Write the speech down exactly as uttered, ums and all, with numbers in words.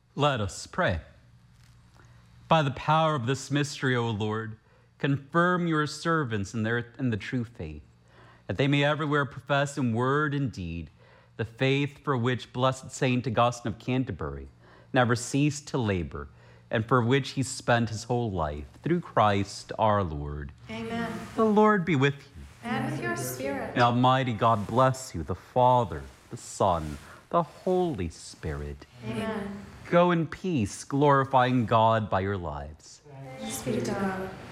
Let us pray. By the power of this mystery, O Lord, confirm your servants in, their, in the true faith, that they may everywhere profess in word and deed the faith for which blessed Saint Augustine of Canterbury never ceased to labor, and for which he spent his whole life, through Christ our Lord. Amen. The Lord be with you. And with your spirit. May Almighty God bless you, the Father, the Son, the Holy Spirit. Amen. Go in peace, glorifying God by your lives. Thanks be to God.